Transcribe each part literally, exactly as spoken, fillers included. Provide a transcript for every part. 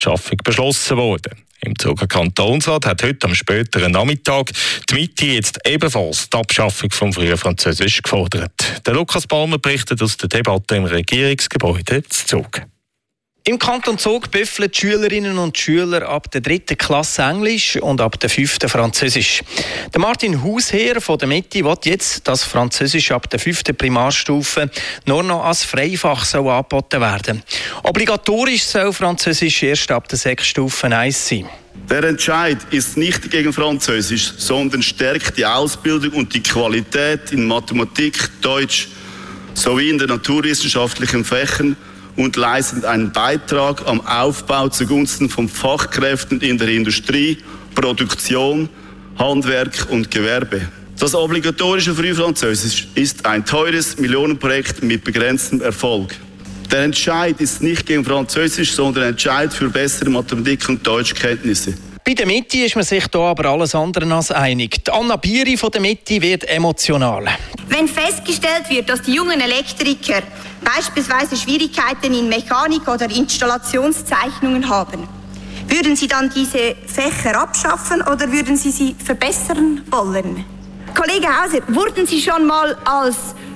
Abschaffung beschlossen worden. Im Zuger Kantonsrat hat heute am späteren Nachmittag die Mitte jetzt ebenfalls die Abschaffung vom frühen Französisch gefordert. Der Lukas Palmer berichtet aus der Debatte im Regierungsgebäude zu Zug. Im Kanton Zug büffeln die Schülerinnen und Schüler ab der dritten Klasse Englisch und ab der fünften Französisch. Der Martin Hausherr von der Mitte will jetzt, dass Französisch ab der fünften Primarstufe nur noch als Freifach soll angeboten werden. Obligatorisch soll Französisch erst ab der sechsten Stufe eins sein. Der Entscheid ist nicht gegen Französisch, sondern stärkt die Ausbildung und die Qualität in Mathematik, Deutsch sowie in den naturwissenschaftlichen Fächern und leistet einen Beitrag am Aufbau zugunsten von Fachkräften in der Industrie, Produktion, Handwerk und Gewerbe. Das obligatorische Frühfranzösisch ist ein teures Millionenprojekt mit begrenztem Erfolg. Der Entscheid ist nicht gegen Französisch, sondern ein Entscheid für bessere Mathematik- und Deutschkenntnisse. Bei der Mitte ist man sich hier aber alles andere als einig. Die Anna Bieri von der Mitte wird emotional. Wenn festgestellt wird, dass die jungen Elektriker beispielsweise Schwierigkeiten in Mechanik oder Installationszeichnungen haben, würden Sie dann diese Fächer abschaffen oder würden Sie sie verbessern wollen? Kollege Hauser, wurden Sie schon mal als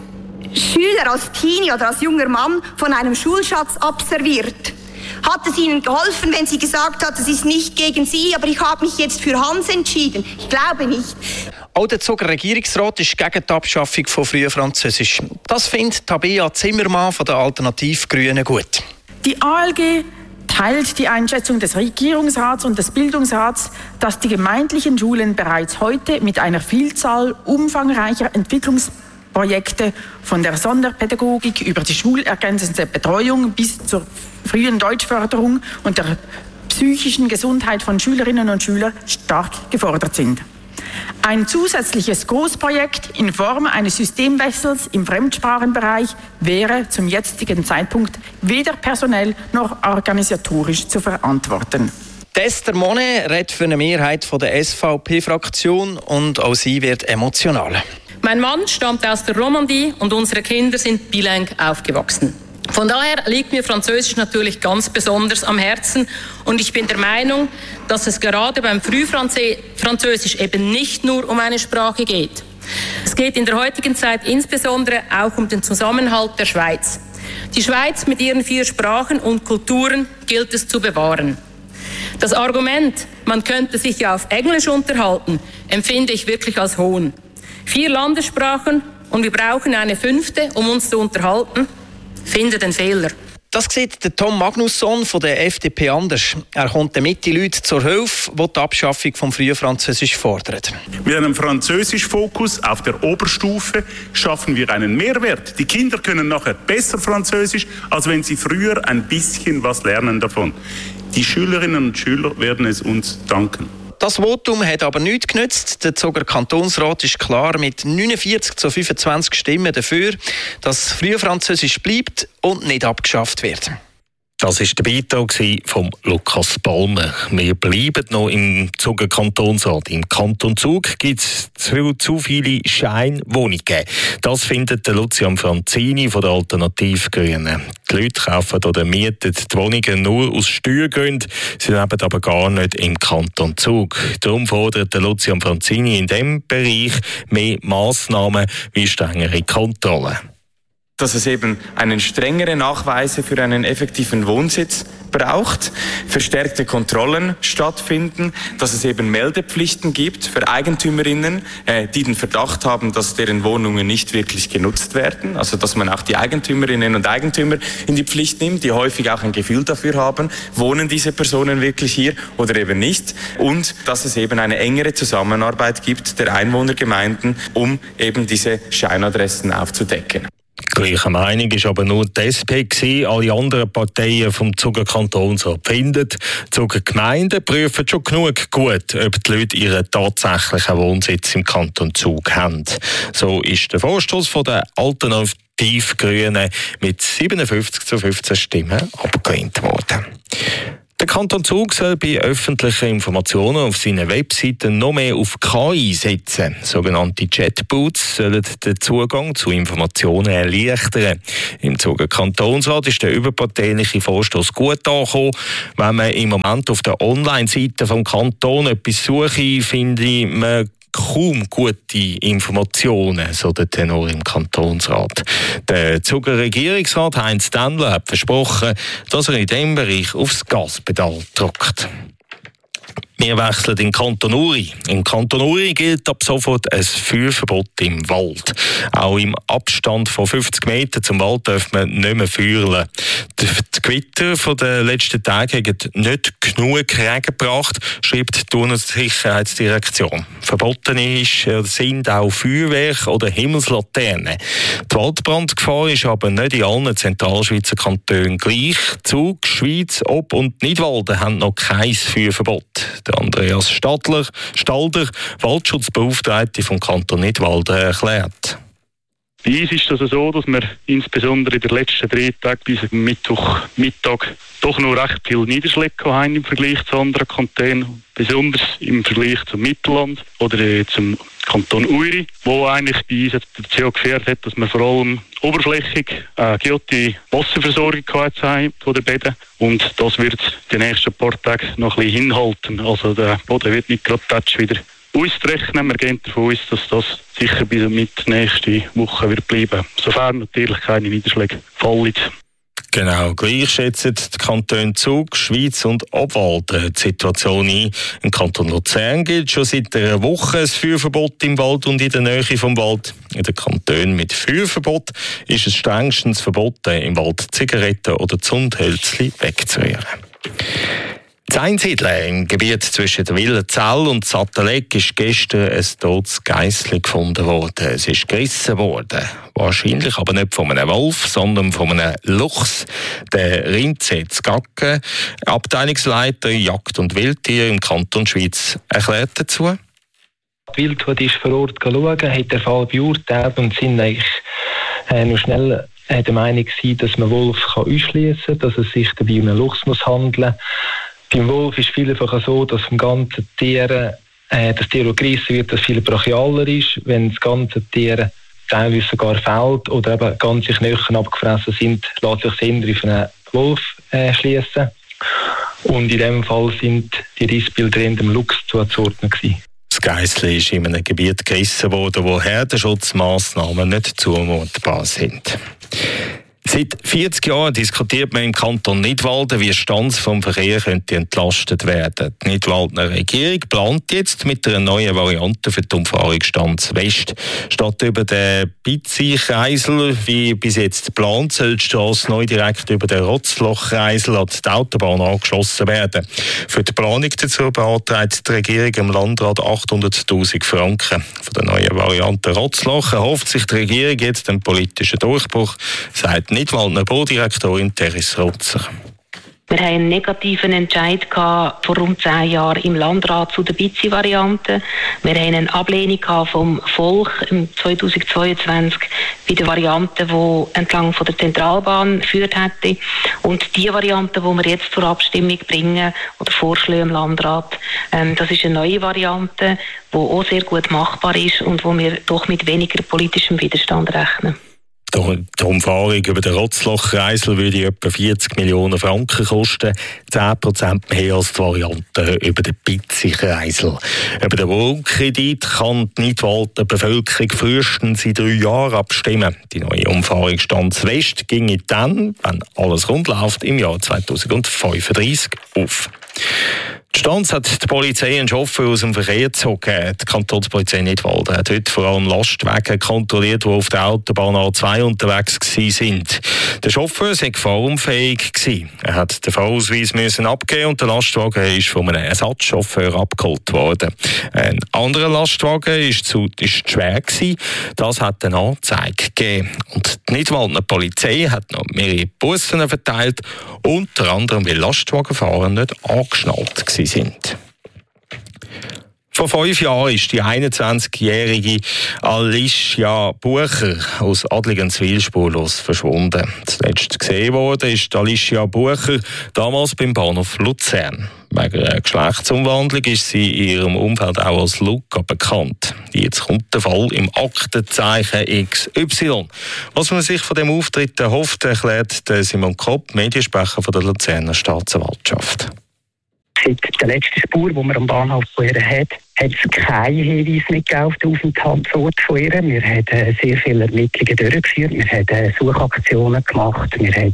Schüler, als Teenie oder als junger Mann von einem Schulschatz abserviert? Hat es Ihnen geholfen, wenn Sie gesagt hat, es ist nicht gegen Sie, aber ich habe mich jetzt für Hans entschieden? Ich glaube nicht. Auch der Zuger Regierungsrat ist gegen die Abschaffung von frühen Französisch. Das findet Tabea Zimmermann von der Alternativgrünen gut. Die A L G teilt die Einschätzung des Regierungsrats und des Bildungsrats, dass die gemeindlichen Schulen bereits heute mit einer Vielzahl umfangreicher Entwicklungsprojekte von der Sonderpädagogik über die schulergänzende Betreuung bis zur frühen Deutschförderung und der psychischen Gesundheit von Schülerinnen und Schülern stark gefordert sind. Ein zusätzliches Großprojekt in Form eines Systemwechsels im Fremdsprachenbereich wäre zum jetzigen Zeitpunkt weder personell noch organisatorisch zu verantworten. Esther Monet redet für eine Mehrheit der S V P-Fraktion und auch sie wird emotional. Mein Mann stammt aus der Romandie und unsere Kinder sind bilingue aufgewachsen. Von daher liegt mir Französisch natürlich ganz besonders am Herzen und ich bin der Meinung, dass es gerade beim Frühfranzösisch eben nicht nur um eine Sprache geht. Es geht in der heutigen Zeit insbesondere auch um den Zusammenhalt der Schweiz. Die Schweiz mit ihren vier Sprachen und Kulturen gilt es zu bewahren. Das Argument, man könnte sich ja auf Englisch unterhalten, empfinde ich wirklich als Hohn. Vier Landessprachen und wir brauchen eine fünfte, um uns zu unterhalten. Finde den Fehler. Das sieht der Tom Magnusson von der F D P anders. Er kommt den Mitte-Leuten zur Hilfe, die die Abschaffung vom frühen Französisch fordert. Mit einem Französisch-Fokus auf der Oberstufe schaffen wir einen Mehrwert. Die Kinder können nachher besser Französisch, als wenn sie früher ein bisschen was lernen davon. Die Schülerinnen und Schüler werden es uns danken. Das Votum hat aber nichts genützt. Der Zuger Kantonsrat ist klar mit neunundvierzig zu fünfundzwanzig Stimmen dafür, dass Frühfranzösisch bleibt und nicht abgeschafft wird. Das war der Beitrag von Lukas Palmer. Wir bleiben noch im Zuger Kantonsrat. Im Kanton Zug gibt es zu, zu viele Scheinwohnungen. Das findet der Lucian Franzini von der Alternativgrünen. Die Leute kaufen oder mieten die Wohnungen nur aus Steuergründen. Sie leben aber gar nicht im Kanton Zug. Darum fordert der Lucian Franzini in diesem Bereich mehr Massnahmen wie strengere Kontrollen. Dass es eben einen strengeren Nachweise für einen effektiven Wohnsitz braucht, verstärkte Kontrollen stattfinden, dass es eben Meldepflichten gibt für Eigentümerinnen, äh, die den Verdacht haben, dass deren Wohnungen nicht wirklich genutzt werden, also dass man auch die Eigentümerinnen und Eigentümer in die Pflicht nimmt, die häufig auch ein Gefühl dafür haben, wohnen diese Personen wirklich hier oder eben nicht, und dass es eben eine engere Zusammenarbeit gibt der Einwohnergemeinden, um eben diese Scheinadressen aufzudecken. Gleiche Meinung ist aber nur die S P gewesen. Alle anderen Parteien vom Zuger Kantonsrat finden, die Zuger Gemeinden prüfen schon genug gut, ob die Leute ihren tatsächlichen Wohnsitz im Kanton Zug haben. So ist der Vorstoß von der Alternativgrünen mit siebenundfünfzig zu fünfzehn Stimmen abgelehnt worden. Der Kanton Zug soll bei öffentlichen Informationen auf seinen Webseiten noch mehr auf K I setzen. Sogenannte Chatbots sollen den Zugang zu Informationen erleichtern. Im Zuger Kantonsrat ist der überparteiliche Vorstoß gut angekommen. Wenn man im Moment auf der Online-Seite vom Kanton etwas suche, finde man kaum gute Informationen, so der Tenor im Kantonsrat. Der Zuger Regierungsrat Heinz Dendler hat versprochen, dass er in diesem Bereich aufs Gaspedal drückt. Wir wechseln in Kanton Uri. Im Kanton Uri gilt ab sofort ein Feuerverbot im Wald. Auch im Abstand von fünfzig Metern zum Wald darf man nicht mehr feuern. Die Gewitter von den letzten Tagen haben nicht genug Regen gebracht, schreibt die Bundessicherheitsdirektion. Verboten ist, sind auch Feuerwerke oder Himmelslaternen. Die Waldbrandgefahr ist aber nicht in allen Zentralschweizer Kantonen gleich. Zug, Schweiz, Ob- und Nidwalden haben noch kein Feuerverbot. Der Andreas Stadler, Stalder, Waldschutzbeauftragte vom Kanton Nidwalden, erklärt. Bei uns ist es so, dass wir insbesondere in den letzten drei Tagen bis am Mittwochmittag doch noch recht viel Niederschläge haben im Vergleich zu anderen Kantonen, besonders im Vergleich zum Mittelland oder zum Kanton Uri, wo eigentlich bei uns dazu geführt hat, dass wir vor allem oberflächig eine gute Wasserversorgung haben von den Bäden, und das wird die nächsten paar Tage noch ein bisschen hinhalten. Also der Boden wird nicht gerade wieder auszurechnen. Wir gehen davon aus, dass das sicher bis Mitte nächste Woche wird bleiben, sofern natürlich keine Niederschläge fallen. Genau, gleich schätzen die Kantone Zug, Schweiz und Obwalden die Situation ein. Im Kanton Luzern gilt schon seit einer Woche ein Feuerverbot im Wald und in der Nähe vom Wald. In den Kantonen mit Feuerverbot ist es strengstens verboten, im Wald Zigaretten oder Zündhölzchen wegzurühren. In Einsiedeln im Gebiet zwischen der Willenzell und Sattelegg ist gestern ein totes Geissli gefunden worden. Es ist gerissen worden. Wahrscheinlich aber nicht von einem Wolf, sondern von einem Luchs. Der Rindsitz Gaggen, Abteilungsleiter Jagd- und Wildtier im Kanton Schweiz, erklärt dazu. Die Wildhut ist vor Ort schauen, hat den Fall beurteilt und sind eigentlich äh, noch schnell äh, der Meinung gewesen, dass man Wolf kann ausschliessen kann, dass es sich dabei um einen Luchs muss handeln. Beim Wolf ist es vielfach so, dass vom ganzen Tier, äh, das Tier, das gerissen wird, das viel brachialer ist. Wenn das ganze Tier teilweise sogar fällt oder eben ganze Knochen abgefressen sind, lässt sich das eher auf einen Wolf äh, schliessen. Und in diesem Fall sind die Rissbilder eher dem Luchs zuzuordnen gewesen. Das Geissli ist in einem Gebiet gerissen worden, wo Herdenschutzmaßnahmen nicht zumutbar sind. Seit vierzig Jahren diskutiert man im Kanton Nidwalden, wie Stanz vom Verkehr könnte entlastet werden. Die Nidwaldener Regierung plant jetzt mit einer neuen Variante für die Umfahrung Stanz West. Statt über den Bitzi-Kreisel, wie bis jetzt geplant, soll die Strasse neu direkt über den Rotzloch-Kreisel an die Autobahn angeschlossen werden. Für die Planung dazu beantragt die Regierung im Landrat achthunderttausend Franken. Von der neuen Variante Rotzloch erhofft sich die Regierung jetzt einen politischen Durchbruch, sagt Nidwaldener Baudirektorin Teres Rotzer. Wir hatten einen negativen Entscheid vor rund zehn Jahren im Landrat zu der Bitzi-Variante. Wir hatten eine Ablehnung vom Volk im zweitausendzweiundzwanzig bei der Variante, die entlang von der Zentralbahn geführt hätte. Und die Variante, die wir jetzt zur Abstimmung bringen oder vorschlagen im Landrat, ähm, das ist eine neue Variante, die auch sehr gut machbar ist und wo wir doch mit weniger politischem Widerstand rechnen. Die Umfahrung über den Rotzloch-Kreisel würde etwa vierzig Millionen Franken kosten, zehn Prozent mehr als die Variante über den Bitzi-Kreisel. Über den Wohnkredit kann die Nidwaldener Bevölkerung frühestens in drei Jahren abstimmen. Die neue Umfahrung Stanz West ginge dann, wenn alles rund läuft, im Jahr zweitausendfünfunddreißig auf. Die Stanz hat die Polizei einen Chauffeur aus dem Verkehr gezogen. Die Kantonspolizei Nidwalden hat heute vor allem Lastwagen kontrolliert, die auf der Autobahn A zwei unterwegs waren. Der Chauffeur sei fahrunfähig gewesen. Er hat den Fahrausweis müssen abgeben und der Lastwagen ist von einem Ersatzchauffeur abgeholt worden. Ein anderer Lastwagen ist zu ist schwer gewesen. Das hat eine Anzeige gegeben. Und die Nidwaldener Polizei hat noch mehrere Bussen verteilt, unter anderem weil Lastwagenfahrer nicht angeschnallt waren. sind. Vor fünf Jahren ist die einundzwanzigjährige Alicia Bucher aus Adligenswil spurlos verschwunden. Zuletzt gesehen wurde ist Alicia Bucher damals beim Bahnhof Luzern. Wegen einer Geschlechtsumwandlung ist sie in ihrem Umfeld auch als Luca bekannt. Jetzt kommt der Fall im Aktenzeichen X Y. Was man sich von dem Auftritt erhofft, erklärt Simon Kopp, Mediensprecher von der Luzerner Staatsanwaltschaft. Seit der letzten Spur, die man am Bahnhof von ihr hat, hat es keinen Hinweis mehr auf den Aufenthaltsort von ihr. Wir haben äh, sehr viele Ermittlungen durchgeführt, wir haben äh, Suchaktionen gemacht, wir haben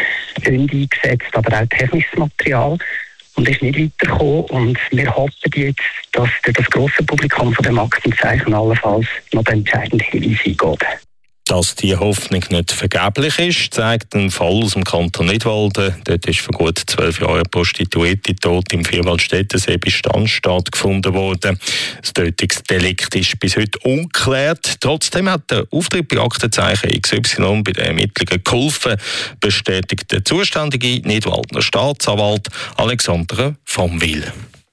Hunde eingesetzt, aber auch technisches Material. Und ist nicht weitergekommen. Und wir hoffen jetzt, dass das grosse Publikum von dem Aktenzeichen allenfalls noch den entscheidenden Hinweis eingeht. Dass die Hoffnung nicht vergeblich ist, zeigt ein Fall aus dem Kanton Nidwalden. Dort ist vor gut zwölf Jahren eine Prostituierte tot im Vierwaldstättensee-Bestand stattgefunden worden. Das Tötungsdelikt ist bis heute ungeklärt. Trotzdem hat der Auftritt bei Aktenzeichen X Y bei den Ermittlungen geholfen, bestätigt der zuständige Nidwaldener Staatsanwalt Alexander von Wil.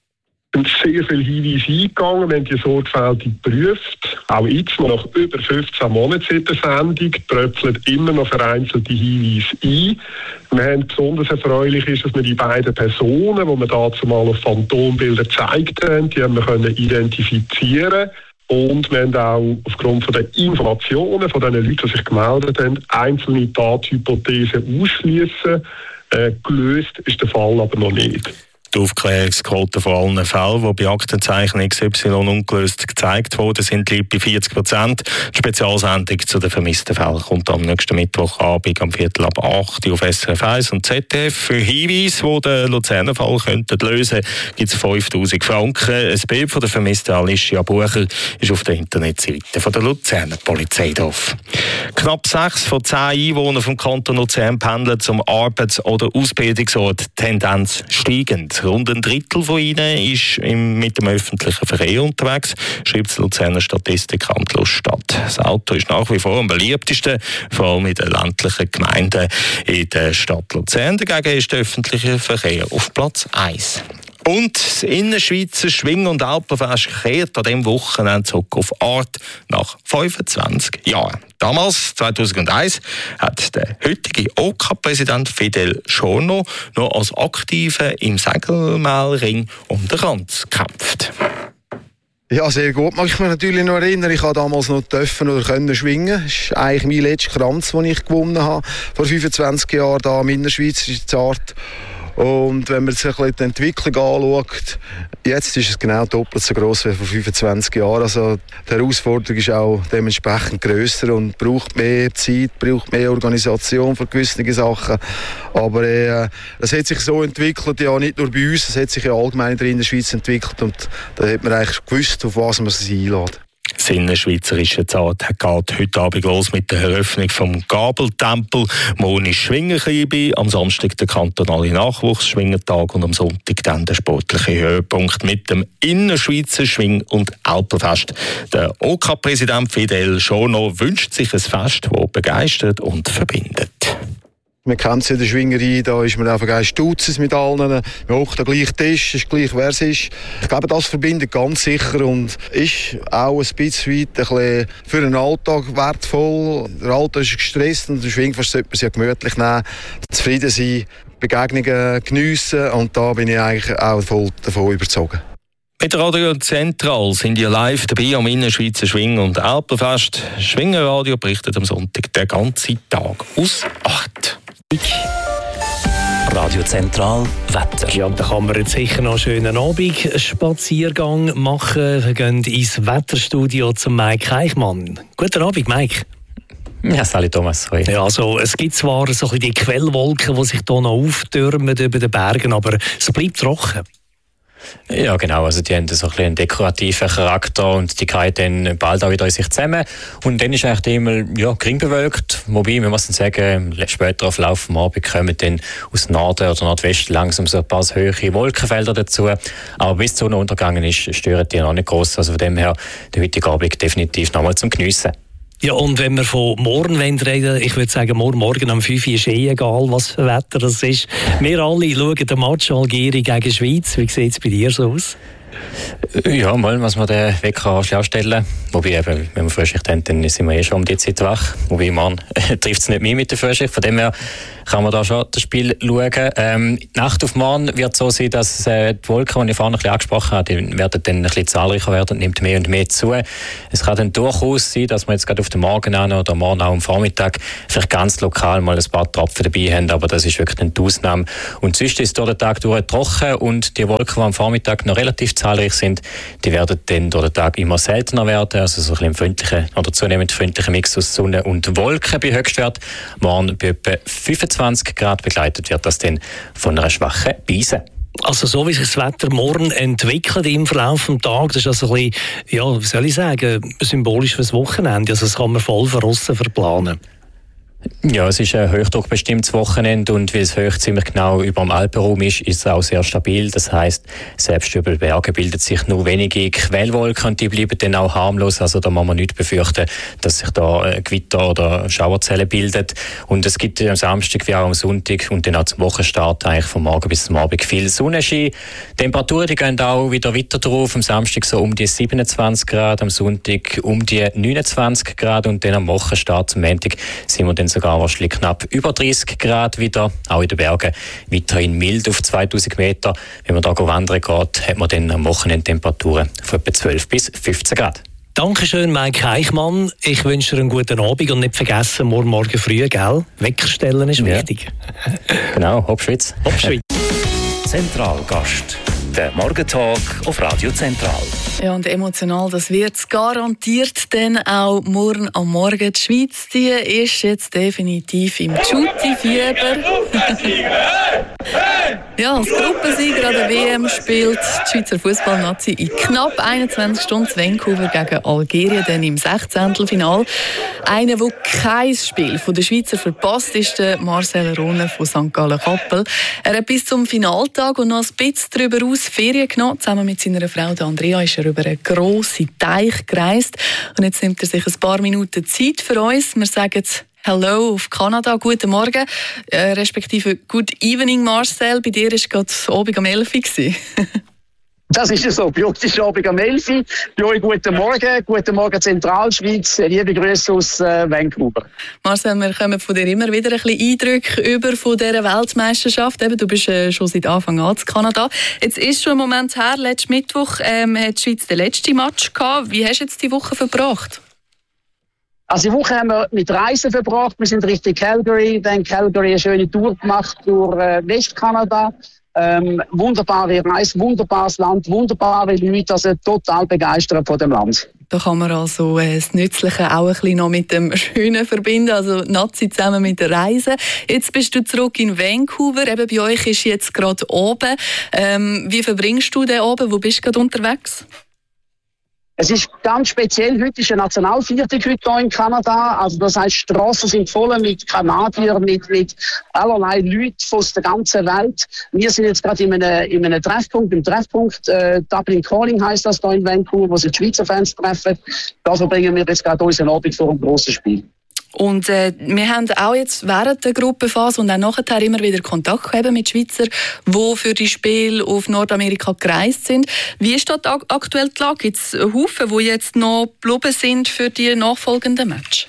Es sind sehr viele Hinweise eingegangen, wir haben die sorgfältig geprüft. Auch jetzt, nach über fünfzehn Monaten seit der Sendung, tröpfeln immer noch vereinzelte Hinweise ein. Wir haben besonders erfreulich ist, dass wir die beiden Personen, die wir dazu mal auf Phantombilder gezeigt haben, die haben wir können identifizieren. Und wir haben auch aufgrund von den Informationen von den Leuten, die sich gemeldet haben, einzelne Tathypothesen ausschliessen. Äh, gelöst ist der Fall aber noch nicht. Die Aufklärungsquote von allen Fällen, die bei Aktenzeichen X Y ungelöst gezeigt wurden, sind liegt bei vierzig Prozent. Die Spezialsendung zu den vermissten Fällen kommt am nächsten Mittwochabend am Viertel ab acht auf S R F eins und Z D F. Für Hinweise, die den Luzerner Fall könnten lösen, gibt es fünftausend Franken. Ein Bild von der vermissten Alicia Bucher ist auf der Internetseite von der Luzerner Polizei drauf. Knapp sechs von zehn Einwohnern vom Kanton Luzern pendeln zum Arbeits- oder Ausbildungsort, Tendenz steigend. Rund ein Drittel von ihnen ist im, mit dem öffentlichen Verkehr unterwegs, schreibt das Luzerner Statistikamt Luststadt. Das Auto ist nach wie vor am beliebtesten, vor allem in den ländlichen Gemeinden in der Stadt Luzern. Dagegen ist der öffentliche Verkehr auf Platz eins. Und das Innerschweizer Schwing- und Alpenfest kehrt an diesem Wochenende zurück auf Art nach fünfundzwanzig Jahren. Damals, zweitausendeins, hat der heutige O K-Präsident Fidel Schorno noch als Aktiver im Segelmehlring um den Kranz gekämpft. Ja, sehr gut. Mag ich mich natürlich noch erinnern, ich habe damals noch dürfen oder können schwingen. Das ist eigentlich mein letzter Kranz, den ich gewonnen habe, vor fünfundzwanzig Jahren hier im Innerschweizerischen Art. Und wenn man sich ein bisschen die Entwicklung anschaut, jetzt ist es genau doppelt so gross wie vor fünfundzwanzig Jahren. Also die Herausforderung ist auch dementsprechend grösser und braucht mehr Zeit, braucht mehr Organisation für gewisse Sachen. Aber äh, es hat sich so entwickelt, ja nicht nur bei uns, es hat sich ja allgemein in der Schweiz entwickelt und da hat man eigentlich gewusst, auf was man sich einlädt. Das Innerschweizerische Zart geht heute Abend los mit der Eröffnung vom Gabeltempel. Morgen ist Schwingerkliebe, am Samstag der kantonale Nachwuchsschwingertag und am Sonntag dann der sportliche Höhepunkt mit dem Innerschweizer Schwing- und Alpenfest. Der O K-Präsident Fidel Schorno wünscht sich ein Fest, das begeistert und verbindet. Man kennt es in der Schwingerei, da ist man einfach ein Stutzes mit allen. Man hockt am gleichen Tisch, ist gleich, wer es ist. Ich glaube, das verbindet ganz sicher und ist auch ein bisschen weit ein bisschen für den Alltag wertvoll. Der Alltag ist gestresst und der Schwingfest sollte man sich ja gemütlich nehmen, zufrieden sein, Begegnungen geniessen und da bin ich eigentlich auch voll davon überzeugt. Mit Radio Zentral sind ihr live dabei am Innerschweizer Schwing- und Alpenfest. Schwingerradio berichtet am Sonntag den ganzen Tag aus Acht. Radio Zentral Wetter. Ja, da kann man jetzt sicher noch einen schönen Abendspaziergang machen. Wir gehen ins Wetterstudio zum Mike Eichmann. Guten Abend, Mike. Ja, salut Thomas. Hoi. Ja, also, es gibt zwar so ein bisschen die Quellwolken, die sich hier noch auftürmen über den Bergen, aber es bleibt trocken. Ja, genau. Also die haben so ein bisschen einen dekorativen Charakter und die fallen dann bald auch wieder in sich zusammen. Und dann ist eigentlich der Himmel ja, gering bewölkt. Wobei, wir müssen sagen, später auf Lauf am Abend kommen dann aus Norden oder Nordwesten langsam so ein paar höhere Wolkenfelder dazu. Aber bis die Sonne untergegangen ist, stören die noch nicht gross. Also von dem her, der heutige Abend definitiv nochmal zum Geniessen. Ja, und wenn wir von morgen reden, ich würde sagen, morgen, morgen um fünf Uhr ist eh egal, was für Wetter das ist. Wir alle schauen den Match Algerien gegen Schweiz. Wie sieht es bei dir so aus? Ja, mal, was wir den Wecker stellen. Wobei, eben, wenn wir Frühschicht haben, dann sind wir eh schon um die Zeit wach. Wobei, man trifft es nicht mehr mit der Frühschicht. Von dem her kann man da schon das Spiel schauen. Ähm, die Nacht auf morgen wird so sein, dass äh, die Wolken, die ich vorhin ein bisschen angesprochen habe, die werden dann ein bisschen zahlreicher werden und nimmt mehr und mehr zu. Es kann dann durchaus sein, dass wir jetzt gerade auf den Morgen an oder morgen auch am Vormittag vielleicht ganz lokal mal ein paar Tropfen dabei haben, aber das ist wirklich eine Ausnahme. Und sonst ist es durch den Tag durch trocken und die Wolken, die am Vormittag noch relativ zahlreich sind, die werden dann durch den Tag immer seltener werden, also so ein bisschen freundlichen oder zunehmend freundlicher Mix aus Sonne und Wolken bei Höchstwert. Morgen bei etwa fünfundzwanzig Grad, begleitet wird das dann von einer schwachen Brise. Also so wie sich das Wetter morgen entwickelt im Verlauf des Tages, das ist also ein bisschen, ja, wie soll ich sagen, symbolisch für das Wochenende. Also das kann man voll von aussen verplanen. Ja, es ist ein hochdruckbestimmtes Wochenende und weil es hoch ziemlich genau über dem Alpenraum ist, ist es auch sehr stabil. Das heisst, selbst über die Berge bildet sich nur wenige Quellwolken und die bleiben dann auch harmlos. Also da muss man nicht befürchten, dass sich da Gewitter oder Schauerzellen bildet. Und es gibt am Samstag wie auch am Sonntag und dann auch zum Wochenstart eigentlich vom Morgen bis zum Abend viel Sonnenschein. Die Temperaturen die gehen auch wieder weiter drauf. Am Samstag so um die siebenundzwanzig Grad, am Sonntag um die neunundzwanzig Grad und dann am Wochenstart zum Montag sind wir dann sogar wahrscheinlich knapp über dreißig Grad wieder, auch in den Bergen weiterhin mild auf zweitausend Meter. Wenn man da wandern geht, hat man dann am Wochenende Temperaturen von etwa zwölf bis fünfzehn Grad. Dankeschön, Mike Eichmann. Ich wünsche dir einen guten Abend und nicht vergessen, morgen, morgen früh, gell? Weckerstellen ist wichtig. Ja. Genau, Hopschwitz. Hopschwitz. Zentralgast. Der Morgentalk auf Radio Zentral. Ja, und emotional, das wird es garantiert dann auch morgen am Morgen. Die Schweiz, die ist jetzt definitiv im Shooty-Fieber. Ja, als Gruppensieger an der W M spielt die Schweizer Fußballnazi in knapp einundzwanzig Stunden in Vancouver gegen Algerien, dann im Sechzehntelfinal. Einer, der kein Spiel von der Schweizer verpasst, ist der Marcel Rohner von Sankt Gallen-Kappel. Er hat bis zum Finaltag und noch ein bisschen darüber aus Ferien genommen. Zusammen mit seiner Frau Andrea ist er über einen grossen Teich gereist. Und jetzt nimmt er sich ein paar Minuten Zeit für uns. Wir sagen Hello auf Kanada, guten Morgen, äh, respektive Good Evening Marcel. Bei dir war gerade Abend um elf Uhr. Das ist so. Bei uns ist Abend um elf Uhr. Bei euch guten Morgen. Guten Morgen Zentralschweiz. Liebe Grüße aus äh, Vancouver. Marcel, wir kommen von dir immer wieder ein bisschen Eindrücke über von dieser Weltmeisterschaft. Eben, du bist äh, schon seit Anfang an in Kanada. Jetzt ist schon ein Moment her. Letzten Mittwoch ähm, hat die Schweiz den letzten Match gehabt. Wie hast du jetzt die Woche verbracht? Also die Woche haben wir mit Reisen verbracht. Wir sind Richtung Calgary. Dann Calgary eine schöne Tour gemacht durch äh, Westkanada. Ähm, wunderbare Reise, wunderbares Land, wunderbare Leute, also total begeistert von dem Land. Da kann man also äh, das Nützliche auch ein bisschen noch mit dem Schönen verbinden, also Nazi zusammen mit der Reise. Jetzt bist du zurück in Vancouver, eben bei euch ist jetzt gerade oben. Ähm, wie verbringst du den oben? Wo bist du gerade unterwegs? Es ist ganz speziell, heute ist ein Nationalviertag heute hier in Kanada. Also das heisst, die Strassen sind voll mit Kanadiern, mit, mit allerlei Leuten aus der ganzen Welt. Wir sind jetzt gerade in einem, in einem Treffpunkt, im Treffpunkt äh, Dublin Calling heisst das hier in Vancouver, wo sich die Schweizer Fans treffen. Da verbringen wir jetzt gerade unseren Abend vor einem grossen Spiel. Und äh, wir haben auch jetzt während der Gruppenphase und auch nachher immer wieder Kontakt gehabt mit Schweizer, die für die Spiele auf Nordamerika gereist sind. Wie ist dort aktuell die Lage? Gibt es Haufen, die jetzt noch geblieben sind für die nachfolgenden Matches?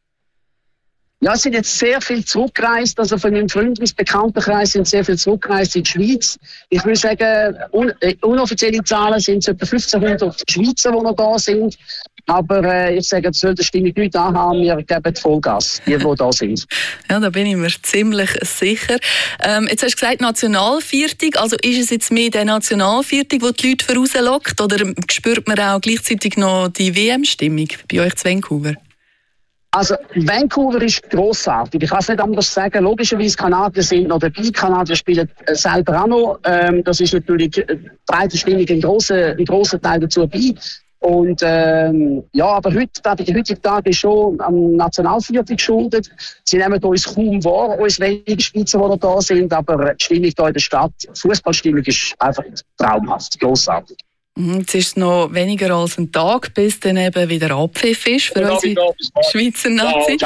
Ja, es sind jetzt sehr viel zurückgereist. Also von meinem Freundes- Bekanntenkreis sind sehr viel zurückgereist in die Schweiz. Ich würde sagen, un äh, unoffizielle Zahlen sind es etwa fünfzehnhundert Schweizer, die noch da sind. Aber äh, ich sage, das sollte die Stimmung nicht anhaben. Wir geben Vollgas, die, die da sind. Ja, da bin ich mir ziemlich sicher. Ähm, jetzt hast du gesagt, Nationalviertag. Also ist es jetzt mehr der Nationalviertag, der die Leute vorauslockt? Oder spürt man auch gleichzeitig noch die W M-Stimmung bei euch zu Vancouver? Also Vancouver ist grossartig. Ich kann es nicht anders sagen. Logischerweise Kanadier sind noch dabei. Kanadier spielen selber auch noch. Ähm, das ist natürlich die breite Stimmung in grossen, in grossen Teil dazu bei. Und ähm, ja, aber heute, der heutige Tag ist schon am Nationalviertag geschuldet. Sie nehmen uns kaum wahr, uns wenige Schweizer, die da sind, aber die Stimmung hier in der Stadt, die Fußballstimmung ist einfach traumhaft, grossartig. Jetzt ist es noch weniger als ein Tag, bis dann eben wieder Abpfiff ist für unsere Schweizer Nazi.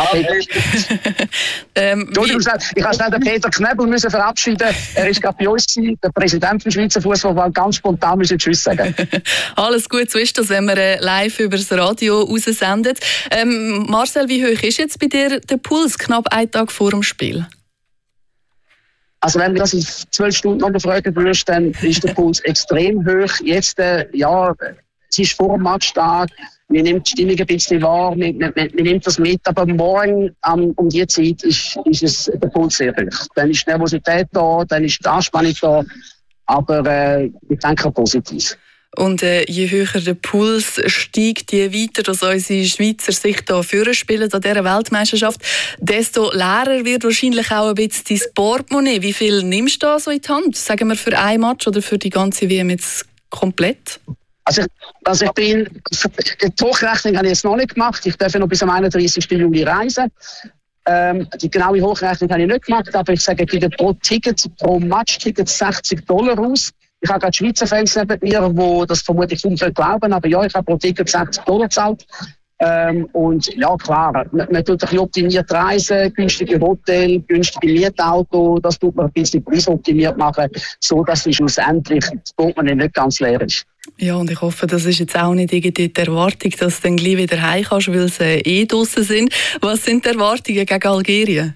ähm, Entschuldigung, ich habe schnell den Peter Knebel müssen verabschieden. Er ist gerade bei uns, der Präsident des Schweizer Fußballverband, ganz spontan müssen Tschüss sagen. Alles gut, so ist das, wenn man live über das Radio raussendet. Ähm, Marcel, wie hoch ist jetzt bei dir der Puls, knapp einen Tag vor dem Spiel? Also wenn du das in zwölf Stunden noch befragen würdest, dann ist der Puls extrem hoch. Jetzt, äh, ja, es ist vor dem Matchtag, man nimmt die Stimmung ein bisschen wahr, man, man, man nimmt das mit, aber morgen um, um die Zeit ist, ist es, der Puls sehr hoch. Dann ist die Nervosität da, dann ist die Anspannung da, aber äh, ich denke positiv. Und äh, je höher der Puls steigt, je weiter dass unsere Schweizer sich hier führen spielen an dieser Weltmeisterschaft, desto leerer wird wahrscheinlich auch ein bisschen dein Portemonnaie. Wie viel nimmst du da so in die Hand? Sagen wir für ein Match oder für die ganze W M jetzt komplett? Also ich, also ich bin, die Hochrechnung habe ich jetzt noch nicht gemacht. Ich darf noch bis am einunddreißigsten Juli reisen. Ähm, die genaue Hochrechnung habe ich nicht gemacht, aber ich sage, ich gebe pro Ticket, pro Match-Ticket sechzig Dollar aus. Ich habe gerade Schweizer Fans neben mir, die das vermutlich nicht glauben, aber ja, ich habe pro Ticket sechzig Dollar gezahlt. Ähm, und ja, klar, man, man tut ein bisschen optimiert reisen, günstige Hotel, günstige Mietauto, das tut man ein bisschen preisoptimiert machen, so dass es schlussendlich das Portemonnaie nicht ganz leer ist. Ja, und ich hoffe, das ist jetzt auch nicht irgendwie die Erwartung, dass du dann gleich wieder heim kannst, weil sie eh draussen sind. Was sind die Erwartungen gegen Algerien?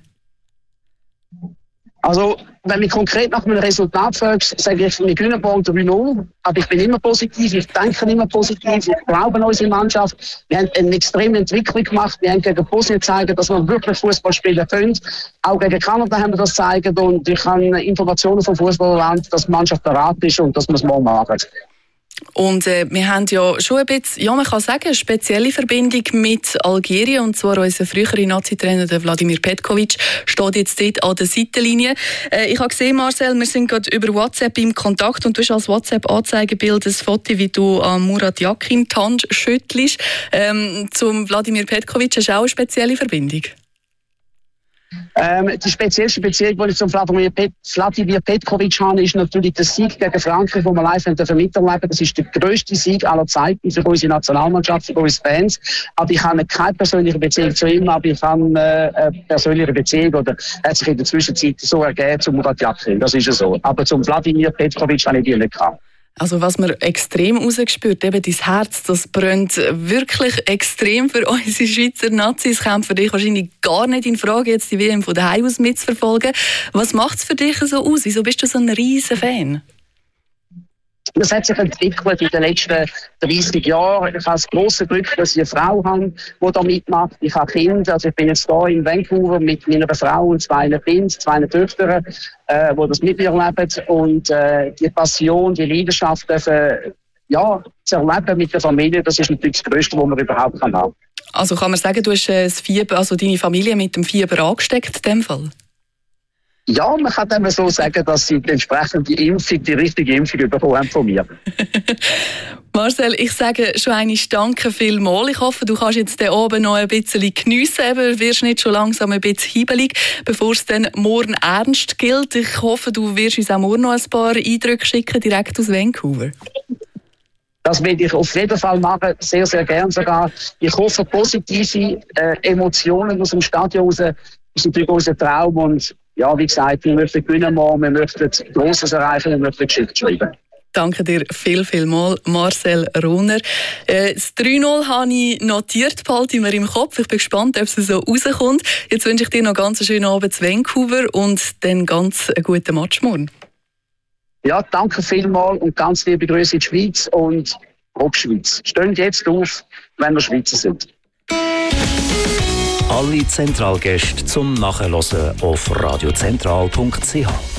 Also, wenn ich konkret nach einem Resultat fragst, sage ich, wir gewinnen morgen drei null. Aber ich bin immer positiv, ich denke immer positiv, ich glaube an unsere Mannschaft. Wir haben eine extreme Entwicklung gemacht. Wir haben gegen Bosnien gezeigt, dass wir wirklich Fußball spielen können. Auch gegen Kanada haben wir das gezeigt. Und ich habe Informationen vom Fußballland, dass die Mannschaft bereit ist und dass wir es morgen machen. Und äh, wir haben ja schon ein bisschen, ja man kann sagen, eine spezielle Verbindung mit Algerien. Und zwar unser früherer Nazi-Trainer, der Wladimir Petkovic, steht jetzt dort an der Seitenlinie. Äh, ich habe gesehen, Marcel, wir sind gerade über WhatsApp im Kontakt und du hast als WhatsApp-Anzeigebild ein Foto, wie du an Murat Yakin die Hand schüttelst. Ähm, zum Wladimir Petkovic hast du auch eine spezielle Verbindung? Ähm, die speziellste Beziehung, die ich zum Wladimir, Pet- Wladimir Petkovic habe, ist natürlich der Sieg gegen Frankreich, den wir live miterleben. Das ist der grösste Sieg aller Zeiten für unsere Nationalmannschaft, für unsere Fans. Aber ich habe keine persönliche Beziehung zu ihm, aber ich habe äh, eine persönliche Beziehung, oder hat sich in der Zwischenzeit so ergeben zu Murat Yakin. Das ist ja so. Aber zum Wladimir Petkovic habe ich die nicht gehabt. Also was man extrem rausgespürt, eben dein Herz, das brennt wirklich extrem für unsere Schweizer Nazis. Es kommt für dich wahrscheinlich gar nicht in Frage, jetzt die W M von daheim aus mitzuverfolgen. Was macht es für dich so aus? Wieso bist du so ein riesen Fan? Das hat sich entwickelt in den letzten dreißig Jahren. Ich habe das grosse Glück, dass ich eine Frau habe, die da mitmacht. Ich habe Kinder. Also ich bin jetzt hier in Vancouver mit meiner Frau und zwei Kindern, zwei Töchtern, äh, die das mit mir leben. Und äh, die Passion, die Leidenschaft dürfen, ja, zu erleben mit der Familie, das ist natürlich das Größte, was man überhaupt haben kann. Also kann man sagen, du hast das Fieber, also deine Familie mit dem Fieber angesteckt in dem Fall? Ja, man kann dem so sagen, dass sie die entsprechende Impfung, die richtige Impfung bekommen haben von mir. Marcel, ich sage schon einmal danke vielmals. Ich hoffe, du kannst jetzt oben noch ein bisschen geniessen. Du wirst nicht schon langsam ein bisschen hibbelig, bevor es dann morgen ernst gilt. Ich hoffe, du wirst uns auch morgen noch ein paar Eindrücke schicken, direkt aus Vancouver. Das werde ich auf jeden Fall machen, sehr, sehr gern sogar. Ich hoffe, positive äh, Emotionen aus dem Stadion raus ist natürlich unser Traum. Und ja, wie gesagt, wir möchten gewinnen, wir möchten Grosses erreichen, wir möchten Geschichte schreiben. Danke dir viel, viel mal, Marcel Rohner. Äh, das drei null habe ich notiert, behalte ich mir im Kopf. Ich bin gespannt, ob es so rauskommt. Jetzt wünsche ich dir noch einen ganz schönen Abend zu Vancouver und dann ganz einen guten Match morgen. Ja, danke vielmals und ganz liebe Grüße in die Schweiz und Rock Schweiz. Stehen jetzt auf, wenn wir Schweizer sind. Alle Zentralgäste zum Nachhören auf radiozentral punkt c h.